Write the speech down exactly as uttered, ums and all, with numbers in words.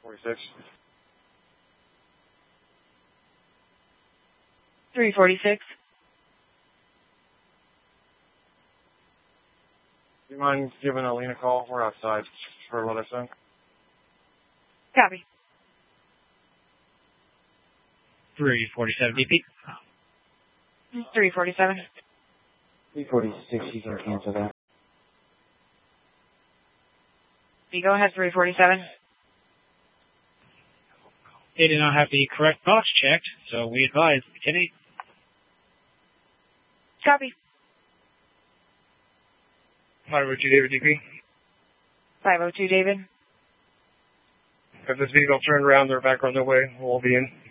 forty-six. three forty-six. Do you mind giving Alina a call? We're outside for what I sent. Copy. three forty-seven D P. three forty-seven. three forty-six, you can cancel that. You go ahead, three forty-seven. They did not have the correct box checked, so we advise ten eight. Copy. five oh two David D P. five oh two David. If this vehicle turned around, they're back on their way. We'll be in.